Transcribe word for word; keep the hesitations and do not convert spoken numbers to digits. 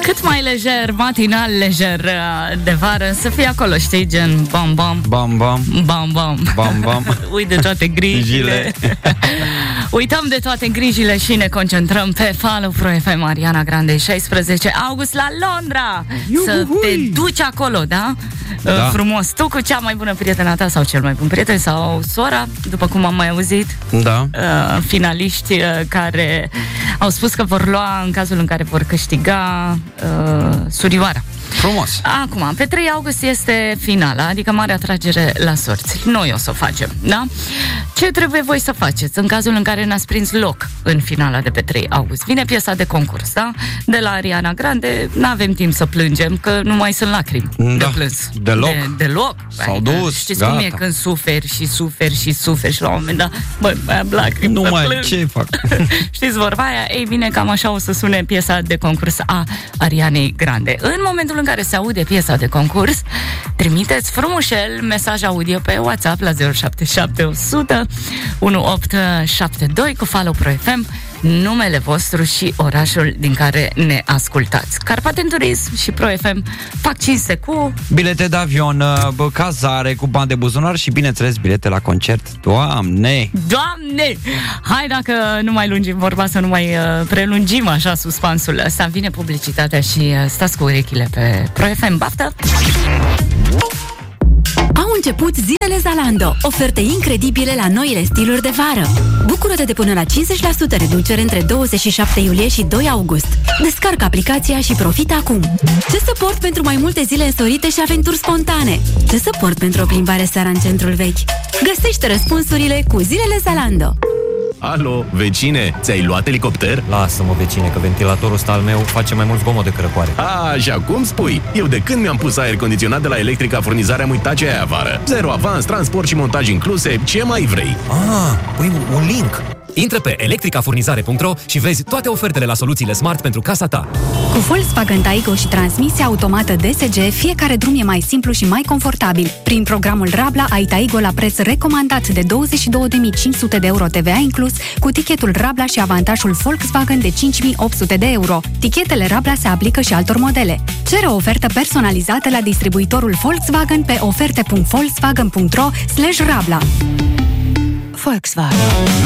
cât mai lejer, matinal lejer de vară, să fie acolo, știi, gen bam bam Bam bam bam bam Bam bam Uit de toate grijile. Uităm de toate grijile și ne concentrăm pe Follow Pro F M. Ariana Grande, șaisprezece august la Londra. Iuhui. Să te duci acolo, da? da? Frumos. Tu cu cea mai bună prietena ta sau cel mai bun prieten sau sora, după cum am mai auzit. Da. Uh, finaliști uh, care au spus că vor lua în cazul în care vor câștiga uh, surioara. Frumos. Acum, pe trei august este finala, adică mare atragere la sorți. Noi o să o facem, da? Ce trebuie voi să faceți în cazul în care n-ați prins loc în finala de pe trei august? Vine piesa de concurs, da? De la Ariana Grande, n-avem timp să plângem, că nu mai sunt lacrimi da. de plâns. Deloc. De, deloc. S-au adică, dus, știți gata. cum e când suferi și suferi și suferi și la un moment dat, băi, mai am lacrimi, nu mai plâng. ce fac? Știți vorba aia? Ei bine, cam așa o să sune piesa de concurs a Arianei Grande. În momentul în care se aude piesa de concurs, trimiteți frumușel mesaj audio pe WhatsApp la zero șapte șapte o sută unu opt șapte doi cu Follow Pro F M, numele vostru și orașul din care ne ascultați. Carpaten Turism și Pro F M fac cinste cu bilete de avion, bă, cazare cu bani de buzunar și, bineînțeles, bilete la concert. Doamne! Doamne! Hai, dacă nu mai lungim vorba, să nu mai uh, prelungim așa suspansul ăsta. Vine publicitatea și uh, stați cu urechile pe Pro F M. Baftă! Au început zilele Zalando. Oferte incredibile la noile stiluri de vară. Bucură-te de până la cincizeci la sută reducere între douăzeci și șapte iulie și doi august. Descarcă aplicația și profită acum. Ce să port pentru mai multe zile însorite și aventuri spontane? Ce să port pentru o plimbare seara în centrul vechi? Găsește răspunsurile cu zilele Zalando. Alo, vecine, ți-ai luat elicopter? Lasă-mă, vecine, că ventilatorul ăsta al meu face mai mult zgomot decât răcoare. A, și acum spui? Eu de când mi-am pus aer condiționat de la Electrica Furnizare am uitat ce ai afară. Zero avans, transport și montaj incluse, ce mai vrei? Ah, păi un link. Intră pe electrica furnizare punct ro și vezi toate ofertele la soluțiile smart pentru casa ta. Cu Volkswagen Taigo și transmisia automată D S G, fiecare drum e mai simplu și mai confortabil. Prin programul Rabla ai Taigo la preț recomandat de douăzeci și două de mii cinci sute de euro T V A inclus, cu tichetul Rabla și avantajul Volkswagen de cinci mii opt sute de euro. Tichetele Rabla se aplică și altor modele. Cere o ofertă personalizată la distribuitorul Volkswagen pe oferte punct volkswagen punct ro slash rabla. Volkswagen.